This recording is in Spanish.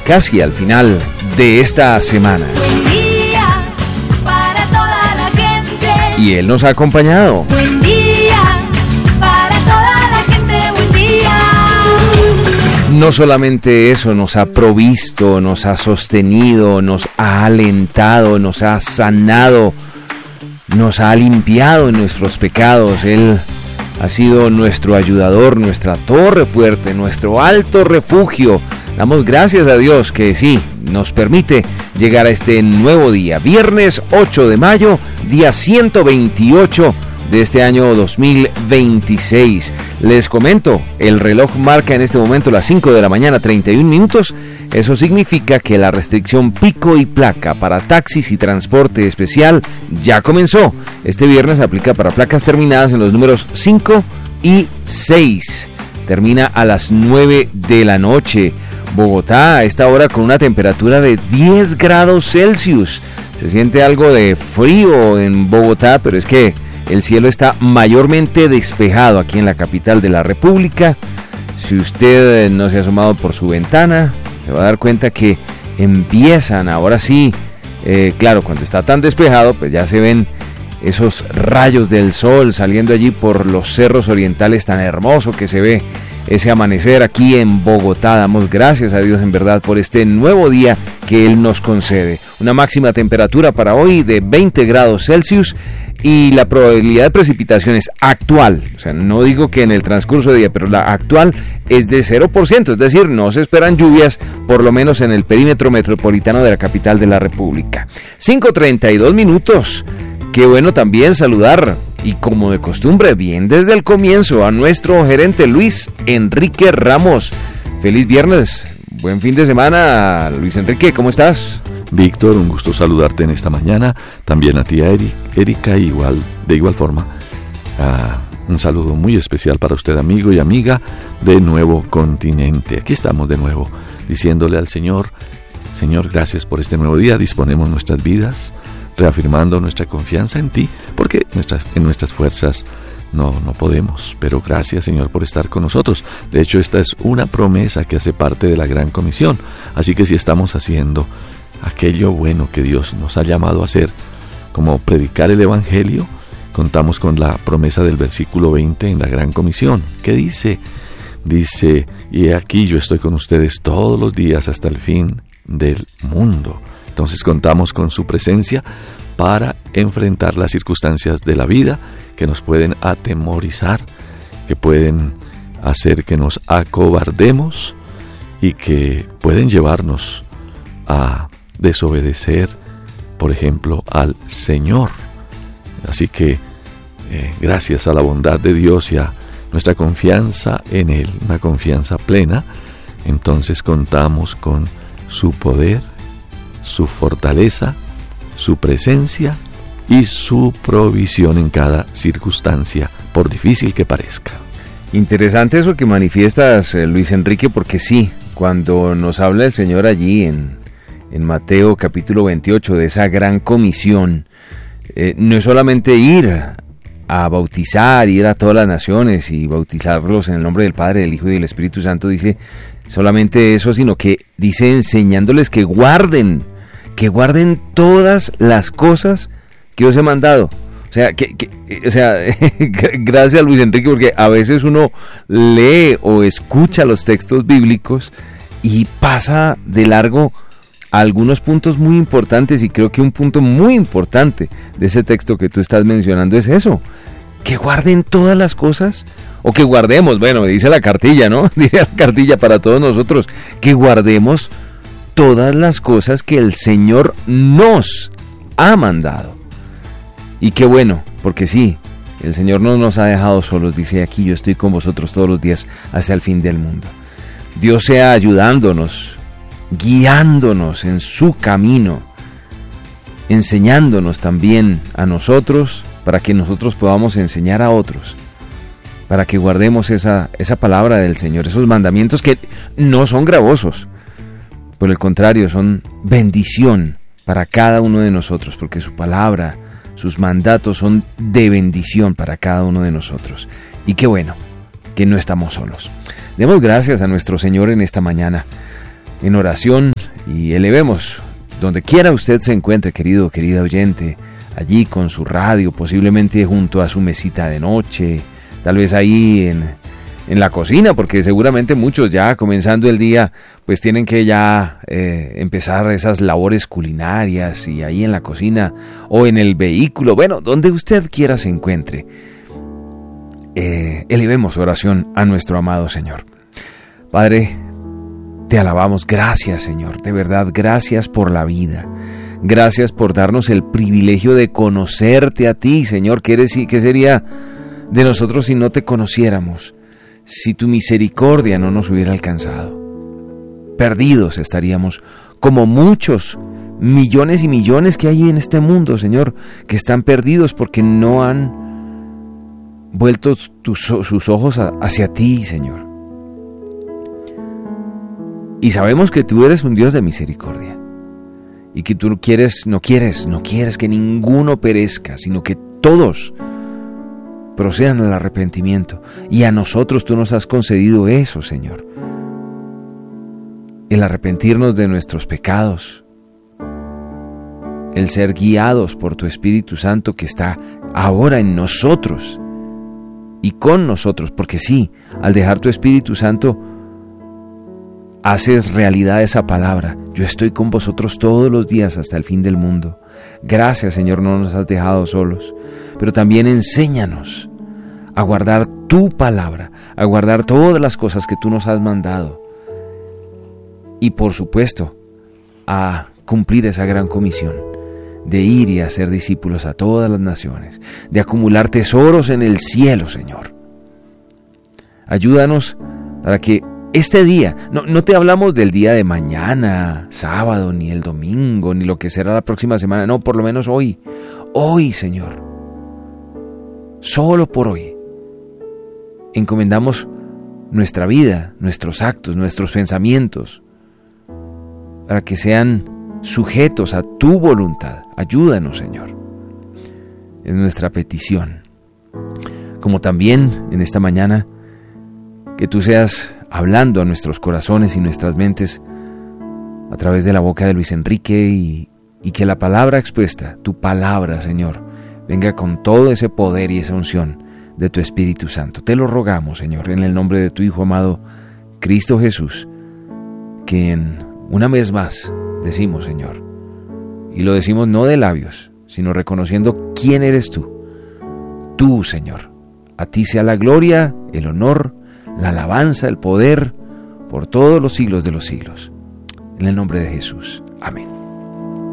casi al final de esta semana. Buen día para toda la gente. Y Él nos ha acompañado. Buen día para toda la gente. Buen día. No solamente eso, nos ha provisto, nos ha sostenido, nos ha alentado, nos ha sanado, nos ha limpiado en nuestros pecados. Él ha sido nuestro ayudador, nuestra torre fuerte, nuestro alto refugio. Damos gracias a Dios que sí, nos permite llegar a este nuevo día. Viernes 8 de mayo, día 128 de este año 2026. Les comento, el reloj marca en este momento las 5 de la mañana, 31 minutos. Eso significa que la restricción pico y placa para taxis y transporte especial ya comenzó. Este viernes aplica para placas terminadas en los números 5 y 6. Termina a las 9 de la noche. Bogotá a esta hora con una temperatura de 10 grados Celsius. Se siente algo de frío en Bogotá, pero es que el cielo está mayormente despejado aquí en la capital de la República. Si usted no se ha asomado por su ventana, se va a dar cuenta que empiezan, ahora sí, claro, cuando está tan despejado, pues ya se ven esos rayos del sol saliendo allí por los cerros orientales, tan hermoso que se ve ese amanecer aquí en Bogotá. Damos gracias a Dios en verdad por este nuevo día que Él nos concede. Una máxima temperatura para hoy de 20 grados Celsius y la probabilidad de precipitaciones actual, o sea, no digo que en el transcurso del día, pero la actual es de 0%, es decir, no se esperan lluvias, por lo menos en el perímetro metropolitano de la capital de la República. 5:32 minutos. Qué bueno también saludar, y como de costumbre, bien desde el comienzo, a nuestro gerente Luis Enrique Ramos. Feliz viernes, buen fin de semana, Luis Enrique, ¿cómo estás? Víctor, un gusto saludarte en esta mañana, también a ti, a Erika, de igual forma. Un saludo muy especial para usted, amigo y amiga de Nuevo Continente. Aquí estamos de nuevo, diciéndole al Señor, Señor, gracias por este nuevo día, disponemos nuestras vidas, reafirmando nuestra confianza en ti, porque en nuestras fuerzas no podemos, pero gracias, Señor, por estar con nosotros. De hecho, esta es una promesa que hace parte de la Gran Comisión, así que si estamos haciendo aquello bueno que Dios nos ha llamado a hacer, como predicar el Evangelio, contamos con la promesa del versículo 20 en la Gran Comisión, que dice, y he aquí yo estoy con ustedes todos los días hasta el fin del mundo. Entonces contamos con su presencia para enfrentar las circunstancias de la vida que nos pueden atemorizar, que pueden hacer que nos acobardemos y que pueden llevarnos a desobedecer, por ejemplo, al Señor. Así que gracias a la bondad de Dios y a nuestra confianza en Él, una confianza plena, entonces contamos con su poder, su fortaleza, su presencia y su provisión en cada circunstancia, por difícil que parezca. Interesante eso que manifiestas, Luis Enrique, porque sí, cuando nos habla el Señor allí en Mateo capítulo 28 de esa gran comisión, no es solamente ir a bautizar, ir a todas las naciones y bautizarlos en el nombre del Padre, del Hijo y del Espíritu Santo, dice solamente eso, sino que dice enseñándoles que guarden todas las cosas que os he mandado. O sea, gracias Luis Enrique, porque a veces uno lee o escucha los textos bíblicos y pasa de largo algunos puntos muy importantes, y creo que un punto muy importante de ese texto que tú estás mencionando es eso, que guarden todas las cosas, o que guardemos, bueno, dice la cartilla, ¿no? Dice la cartilla para todos nosotros, que guardemos todas las cosas que el Señor nos ha mandado. Y qué bueno, porque sí, el Señor no nos ha dejado solos, dice aquí, yo estoy con vosotros todos los días hasta el fin del mundo. Dios sea ayudándonos, guiándonos en su camino, enseñándonos también a nosotros, para que nosotros podamos enseñar a otros, para que guardemos esa palabra del Señor, esos mandamientos que no son gravosos, por el contrario, son bendición para cada uno de nosotros, porque su palabra, sus mandatos son de bendición para cada uno de nosotros. Y qué bueno que no estamos solos. Demos gracias a nuestro Señor en esta mañana, en oración, Y elevemos, donde quiera usted se encuentre, querido, querida oyente, allí con su radio, posiblemente junto a su mesita de noche, tal vez ahí en la cocina, porque seguramente muchos ya comenzando el día pues tienen que ya empezar esas labores culinarias, y ahí en la cocina o en el vehículo, bueno, donde usted quiera se encuentre, elevemos oración a nuestro amado Señor. Padre, te alabamos, gracias Señor, de verdad, gracias por la vida. Gracias por darnos el privilegio de conocerte a ti, Señor. ¿Qué sería de nosotros si no te conociéramos? Si tu misericordia no nos hubiera alcanzado. Perdidos estaríamos, como muchos millones y millones que hay en este mundo, Señor, que están perdidos porque no han vuelto sus ojos hacia ti, Señor. Y sabemos que tú eres un Dios de misericordia. Y que tú no quieres que ninguno perezca, sino que todos procedan al arrepentimiento. Y a nosotros tú nos has concedido eso, Señor. El arrepentirnos de nuestros pecados. El ser guiados por tu Espíritu Santo que está ahora en nosotros y con nosotros. Porque sí, al dejar tu Espíritu Santo, haces realidad esa palabra. Yo estoy con vosotros todos los días hasta el fin del mundo. Gracias, Señor, no nos has dejado solos. Pero también enséñanos a guardar tu palabra, a guardar todas las cosas que tú nos has mandado. Y por supuesto, a cumplir esa gran comisión de ir y hacer discípulos a todas las naciones, de acumular tesoros en el cielo, Señor. Ayúdanos para que este día, no te hablamos del día de mañana, sábado, ni el domingo, ni lo que será la próxima semana. No, por lo menos hoy, Señor, solo por hoy, encomendamos nuestra vida, nuestros actos, nuestros pensamientos, para que sean sujetos a tu voluntad. Ayúdanos, Señor, es nuestra petición. Como también en esta mañana, que tú seas hablando a nuestros corazones y nuestras mentes a través de la boca de Luis Enrique, y que la palabra expuesta, tu palabra, Señor, venga con todo ese poder y esa unción de tu Espíritu Santo. Te lo rogamos, Señor, en el nombre de tu Hijo amado, Cristo Jesús, quien una vez más decimos, Señor, y lo decimos no de labios, sino reconociendo quién eres tú, Señor. A ti sea la gloria, el honor, la alabanza, el poder, por todos los siglos de los siglos. En el nombre de Jesús. Amén.